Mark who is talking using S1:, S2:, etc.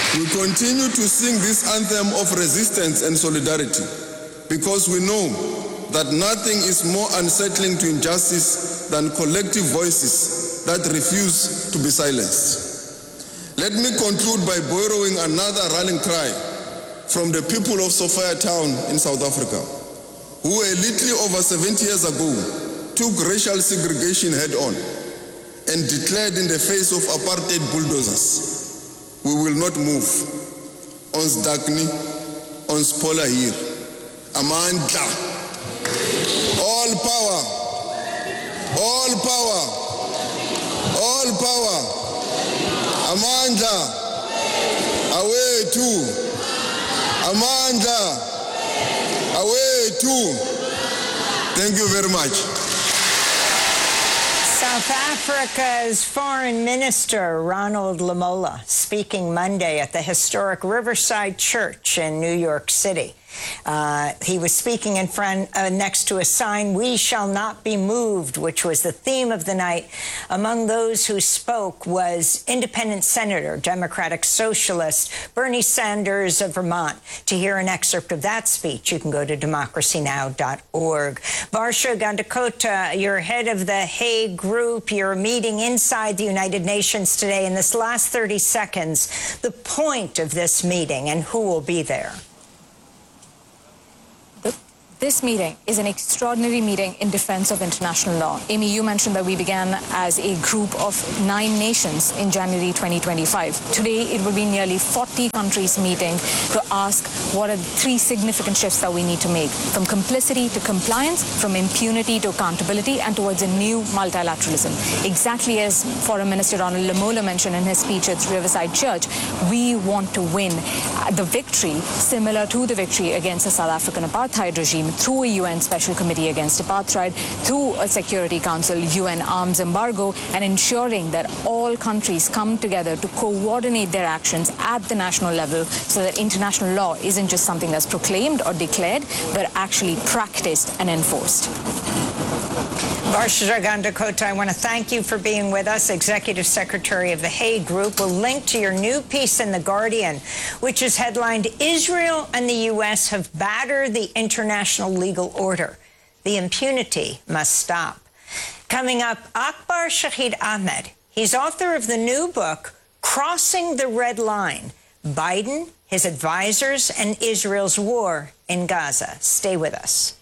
S1: We continue to sing this anthem of resistance and solidarity because we know that nothing is more unsettling to injustice than collective voices that refuse to be silenced. Let me conclude by borrowing another rallying cry from the people of Sophiatown in South Africa, who a little over 70 years ago took racial segregation head-on and declared in the face of apartheid bulldozers, "We will not move. Ons dakni, ons pola hier. Amandla. All power. All power. All power. Amandla. Away to. Amandla. Away to. Thank you very much.
S2: South Africa's Foreign Minister Ronald Lamola speaking Monday at the historic Riverside Church in New York City. He was speaking in front next to a sign, "We shall not be moved," which was the theme of the night. Among those who spoke was independent Senator, Democratic Socialist Bernie Sanders of Vermont. To hear an excerpt of that speech, you can go to democracynow.org. Varsha Gandakota, you're head of the Hague Group. You're meeting inside the United Nations today. In this last 30 seconds, the point of this meeting and who will be there.
S3: This meeting is an extraordinary meeting in defense of international law. Amy, you mentioned that we began as a group of 9 nations in January 2025. Today, it will be nearly 40 countries meeting to ask what are the 3 significant shifts that we need to make, from complicity to compliance, from impunity to accountability, and towards a new multilateralism. Exactly as Foreign Minister Ronald Lamola mentioned in his speech at Riverside Church, we want to win the victory similar to the victory against the South African apartheid regime, through a UN Special Committee Against Apartheid, through a Security Council UN arms embargo, and ensuring that all countries come together to coordinate their actions at the national level so that international law isn't just something that's proclaimed or declared, but actually practiced and enforced.
S2: Varsha Gandakota, I want to thank you for being with us, Executive Secretary of the Hague Group. We'll link to your new piece in The Guardian, which is headlined, "Israel and the U.S. have battered the international legal order. The impunity must stop." Coming up, Akbar Shahid Ahmed. He's author of the new book, Crossing the Red Line, Biden, his advisors, and Israel's war in Gaza. Stay with us.